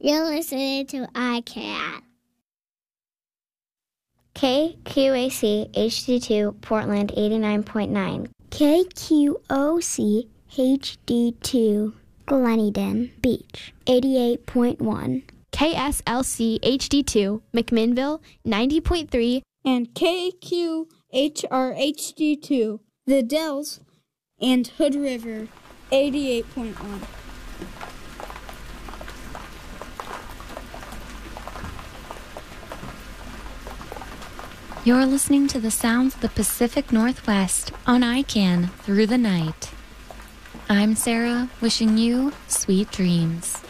You're listening to iCat. KQAC HD2 Portland 89.9. KQOC HD2 Gleneden Beach 88.1. KSLC HD2 McMinnville 90.3. And KQHR HD2 The Dells and Hood River 88.1. You're listening to the sounds of the Pacific Northwest on ICANN through the night. I'm Sarah, wishing you sweet dreams.